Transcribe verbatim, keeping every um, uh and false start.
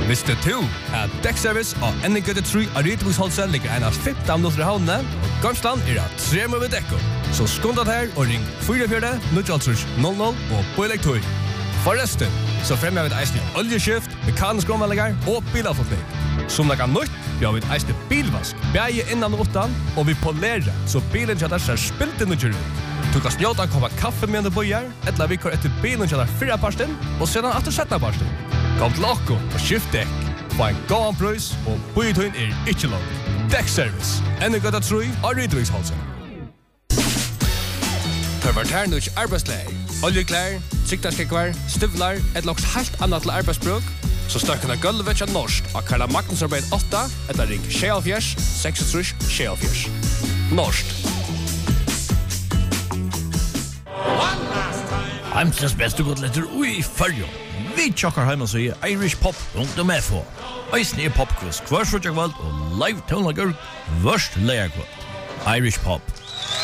Visste du at Dekkservice og Ennegøtte tre av Rytebruksholset ligger en av femten minutter i havnene, og Gamsland er at tre med dekko. Så skundet her og ring fire fire null null null og på elektor. Forresten, så fremmer vi et eisende oljeskift, mekanisk omvalgninger og bilavforkning. Som det kan nytt, vi har vi et eisende bilvask, bæge innan og utan, og vi polerer, så bilen kjøtter ser spilt inn og kjører ut. Du kan snjåta en kopp kaffe med en bøyer, eller vi kjører etter bilen kjøtter fire parsten, og sedan etter sjette parsten. Kom til okko og skift dekk. Få en gåan prøys, og bøyetøyen er ikke langt. Dekkservice. Ennegøtta tre av Rytebruksholset. Perverternus arbeidsleir. Oljeklær, siktarskekvar, støvlar, et loks helt annet til arbeidsbruk. Så støkken av gulvet til norsk av Karla Magnus arbeid åtta, etter ring sjealfjers, seksogtrys, sjealfjers. Norsk. Heimsens beste godletter ui fyrjo. Vi tjokkar heima så i Irish Pop rundt om F H. Eisen er popquiz, kvarsfrutjagvald og live tonlager, vørst leierkvald. Irish Pop.